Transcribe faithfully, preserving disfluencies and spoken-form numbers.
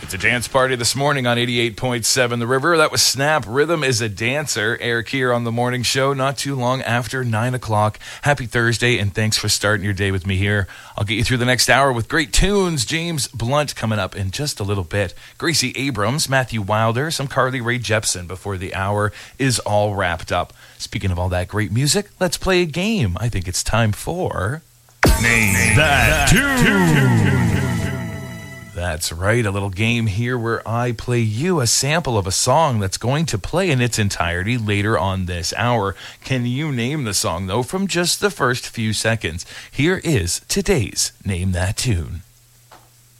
It's a dance party this morning on eighty-eight point seven The River. That was Snap Rhythm is a Dancer. Eric here on the morning show, not too long after nine o'clock. Happy Thursday, and thanks for starting your day with me here. I'll get you through the next hour with great tunes. James Blunt coming up in just a little bit. Gracie Abrams, Matthew Wilder, some Carly Rae Jepsen before the hour is all wrapped up. Speaking of all that great music, let's play a game. I think it's time for... Name, Name That, that Tune. That's right, a little game here where I play you a sample of a song that's going to play in its entirety later on this hour. Can you name the song, though, from just the first few seconds? Here is today's Name That Tune.